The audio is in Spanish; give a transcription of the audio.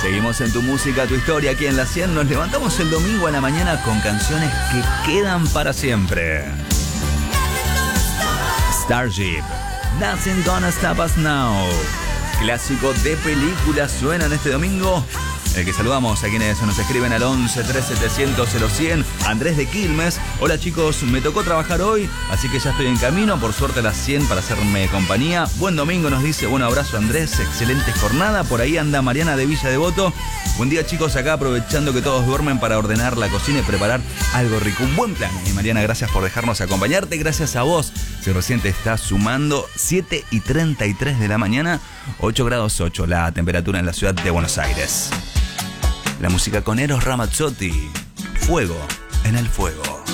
Seguimos en Tu Música, Tu Historia, aquí en La 100. Nos levantamos el domingo a la mañana con canciones que quedan para siempre. Starship, Nothing Gonna Stop Us Now. Clásico de película suena en este domingo. El que saludamos a quienes nos escriben al 11 3700 0100. Andrés de Quilmes. Hola chicos, me tocó trabajar hoy, así que ya estoy en camino. Por suerte a las 100 para hacerme compañía. Buen domingo nos dice. Buen abrazo Andrés, excelente jornada. Por ahí anda Mariana de Villa Devoto. Buen día chicos, acá aprovechando que todos duermen para ordenar la cocina y preparar algo rico. Un buen plan. Y Mariana, gracias por dejarnos acompañarte. Gracias a vos. Si recién te estás sumando, 7:33 de la mañana, 8 grados 8 la temperatura en la ciudad de Buenos Aires. La música con Eros Ramazzotti. Fuego en el fuego.